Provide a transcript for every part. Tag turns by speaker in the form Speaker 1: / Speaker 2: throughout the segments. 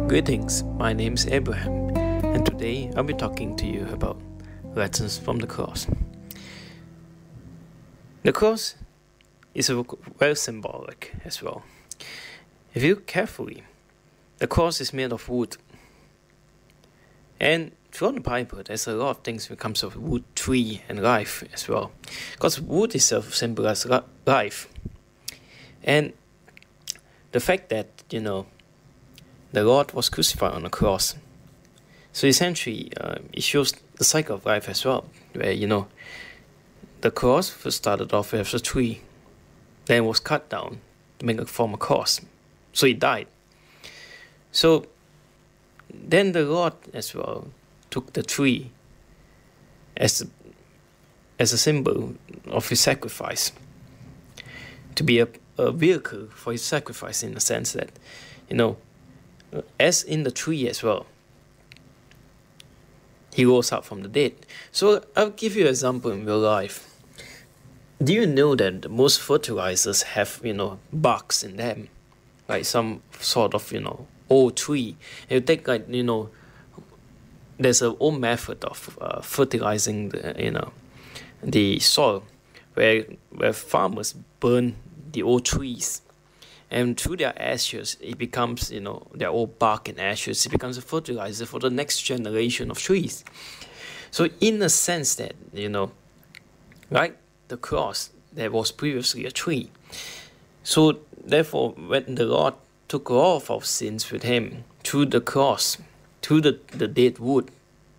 Speaker 1: Greetings, my name is Abraham, and today I'll be talking to you about lessons from the cross. The cross is very symbolic as well. If you look carefully, the cross is made of wood. And throughout the Bible, there's a lot of things when it comes to wood, tree, and life as well. Because wood itself symbolizes life. And the fact that, the Lord was crucified on the cross. So essentially, it shows the cycle of life as well, where, the cross first started off as a tree, then was cut down to make a form of cross. So he died. So then the Lord as well took the tree as a symbol of his sacrifice, to be a vehicle for his sacrifice, in the sense that, as in the tree as well, he rose up from the dead. So I'll give you an example in real life. Do you know that most fertilizers have, barks in them? Like some sort of, old tree. You take there's an old method of fertilizing the soil, where farmers burn the old trees, and through their ashes, it becomes, their old bark and ashes, it becomes a fertilizer for the next generation of trees. So in a sense that, like the cross, there was previously a tree. So therefore, when the Lord took all of our sins with him through the cross, through the dead wood,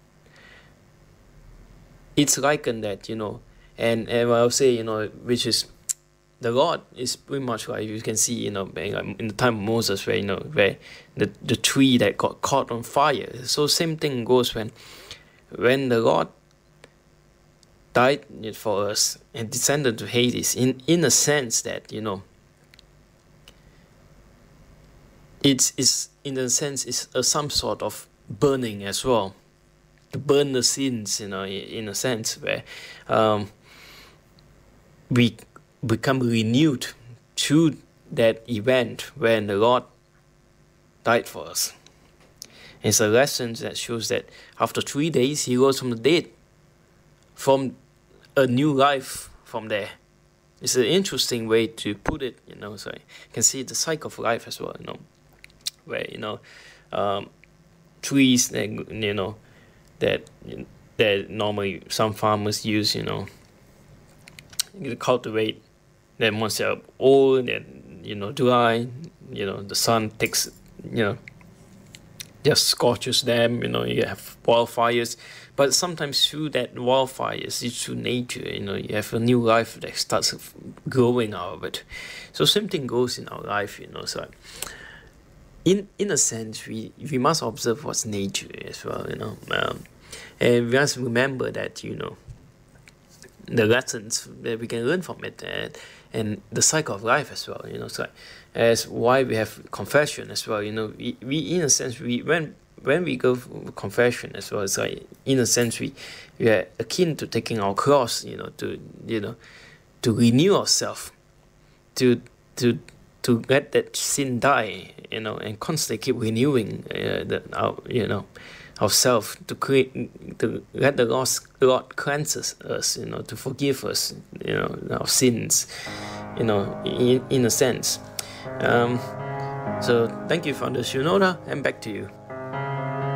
Speaker 1: it's likened that, and I'll say, which is, the Lord is pretty much like you can see, in the time of Moses, where where the tree that got caught on fire. So same thing goes when the Lord died for us and descended to Hades. In a sense that it's in a sense it's some sort of burning as well, to burn the sins. In a sense where we become renewed through that event when the Lord died for us. It's a lesson that shows that after 3 days he rose from the dead, from a new life from there. It's an interesting way to put it, so you can see the cycle of life as well, where trees that normally some farmers use, to cultivate. Then once they're old and dry, the sun takes, just scorches them. You have wildfires, but sometimes through that wildfires, it's through nature. You have a new life that starts growing out of it. So same thing goes in our life. So in a sense, we must observe what's nature as well. And we must remember that the lessons that we can learn from it, and the cycle of life as well. So as why we have confession as well. We in a sense, when we go for confession as well, it's like, in a sense, we are akin to taking our cross, to renew ourselves, to let that sin die, and constantly keep renewing ourselves, to let the Lord cleanse us, to forgive us, our sins, in a sense. So thank you, Founder Shinoda, and back to you.